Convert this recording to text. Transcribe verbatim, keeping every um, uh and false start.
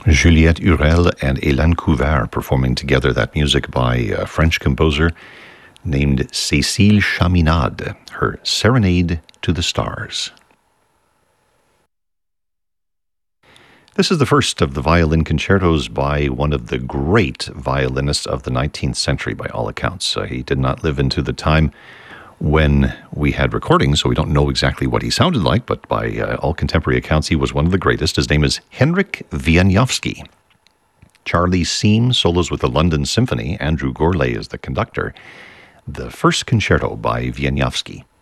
Juliette Hurel and Hélène Couvert performing together that music by a French composer named Cécile Chaminade, her Serenade to the Stars. This is the first of the violin concertos by one of the great violinists of the nineteenth century, by all accounts. Uh, he did not live into the time when we had recordings, so we don't know exactly what he sounded like, but by uh, all contemporary accounts, he was one of the greatest. His name is Henryk Wieniawski. Charlie Seam solos with the London Symphony. Andrew Gourlay is the conductor. The first concerto by Wieniawski.